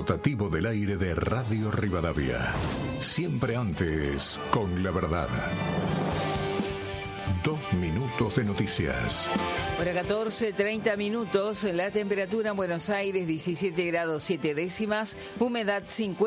rotativo del aire de Radio Rivadavia. Siempre antes, con la verdad. 2 minutos de noticias. Hora 14:30 minutos, la temperatura en Buenos Aires 17 grados 7 décimas, humedad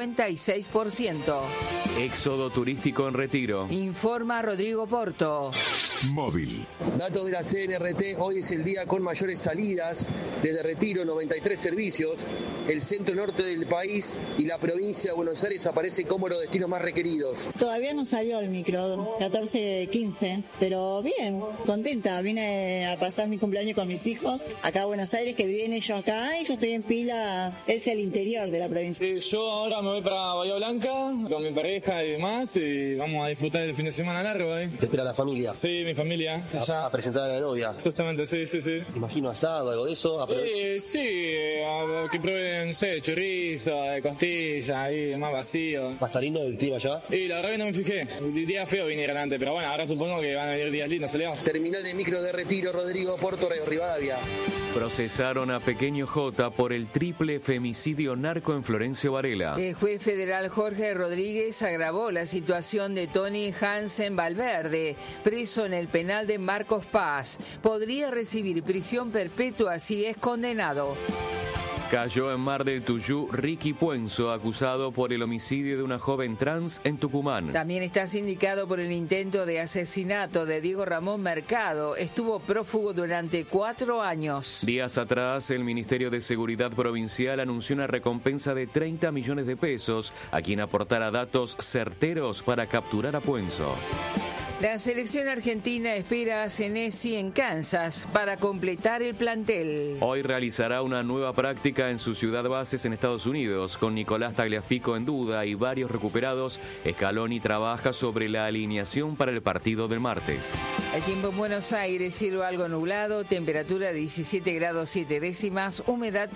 56%. Éxodo turístico en Retiro. Informa Rodrigo Porto. Móvil. Datos de la CNRT, hoy es el día con mayores salidas. Desde Retiro, 93 servicios. El centro norte del país y la provincia de Buenos Aires aparecen como los destinos más requeridos. Todavía no salió el micro, 14:15, pero bien, contenta. Vine a pasar mi cumpleaños con mis hijos acá a Buenos Aires, que viven ellos acá, y yo estoy en Pila, es el interior de la provincia. Yo ahora me voy para Bahía Blanca con mi pareja y demás, y vamos a disfrutar el fin de semana largo ahí. ¿Te espera la familia? Sí, mi familia. A presentar a la novia. Justamente, sí. Imagino asado, algo de eso. Sí, que prueben, no sé, chorizo, costilla, ahí, más vacío. ¿Va a estar lindo el clima allá? Y la verdad que no me fijé. El día feo vinieron antes, pero bueno, ahora supongo que van a venir días lindos, ¿salió? Terminal de micro de Retiro, Rodrigo Porto, Radio Rivadavia. Procesaron a Pequeño J por el triple femicidio narco en Florencio Varela. El juez federal Jorge Rodríguez agravó la situación de Tony Hansen Valverde, preso en el penal de Marcos Paz. Podría recibir prisión perpetua si es condenado. Cayó en Mar del Tuyú Ricky Puenzo, acusado por el homicidio de una joven trans en Tucumán. También está sindicado por el intento de asesinato de Diego Ramón Mercado. Estuvo prófugo durante 4 años. Días atrás, el Ministerio de Seguridad Provincial anunció una recompensa de 30 millones de pesos a quien aportara datos certeros para capturar a Puenzo. La selección argentina espera a Senesi en Kansas para completar el plantel. Hoy realizará una nueva práctica en su ciudad bases en Estados Unidos. Con Nicolás Tagliafico en duda y varios recuperados, Scaloni trabaja sobre la alineación para el partido del martes. El tiempo en Buenos Aires, cielo algo nublado, temperatura 17 grados 7 décimas, humedad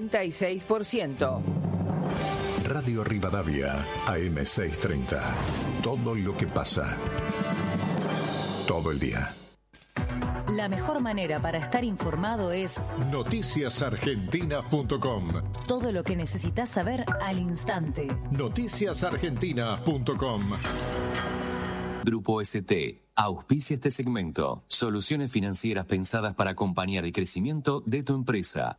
56%. Radio Rivadavia, AM630. Todo lo que pasa. Todo el día. La mejor manera para estar informado es noticiasargentina.com. Todo lo que necesitas saber al instante. Noticiasargentina.com. Grupo ST auspicia este segmento. Soluciones financieras pensadas para acompañar el crecimiento de tu empresa.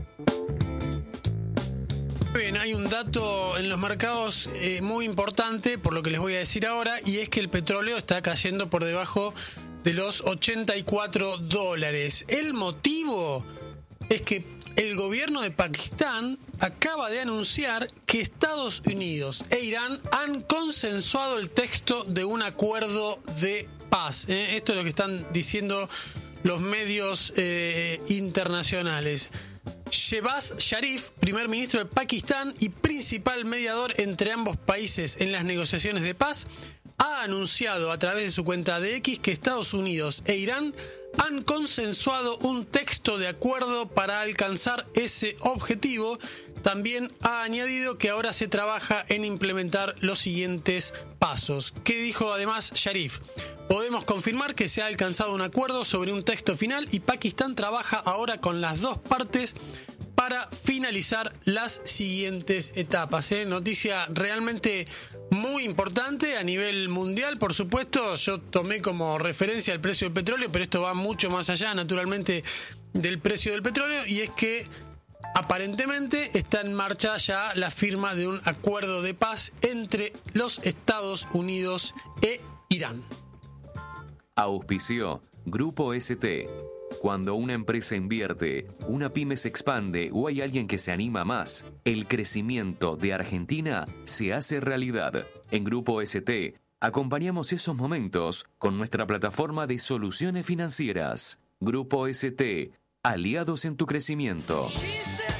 Bien, hay un dato en los mercados muy importante, por lo que les voy a decir ahora, y es que el petróleo está cayendo por debajo de los $84. El motivo es que el gobierno de Pakistán acaba de anunciar que Estados Unidos e Irán han consensuado el texto de un acuerdo de paz. Esto es lo que están diciendo los medios internacionales. Shehbaz Sharif, primer ministro de Pakistán y principal mediador entre ambos países en las negociaciones de paz, ha anunciado a través de su cuenta de X que Estados Unidos e Irán han consensuado un texto de acuerdo para alcanzar ese objetivo. También ha añadido que ahora se trabaja en implementar los siguientes pasos. ¿Qué dijo además Sharif? Podemos confirmar que se ha alcanzado un acuerdo sobre un texto final y Pakistán trabaja ahora con las dos partes para finalizar las siguientes etapas. Noticia realmente muy importante a nivel mundial, por supuesto. Yo tomé como referencia el precio del petróleo, pero esto va mucho más allá, naturalmente, del precio del petróleo, y es que aparentemente está en marcha ya la firma de un acuerdo de paz entre los Estados Unidos e Irán. Auspició Grupo ST. Cuando una empresa invierte, una pyme se expande o hay alguien que se anima más, el crecimiento de Argentina se hace realidad. En Grupo ST acompañamos esos momentos con nuestra plataforma de soluciones financieras. Grupo ST, aliados en tu crecimiento.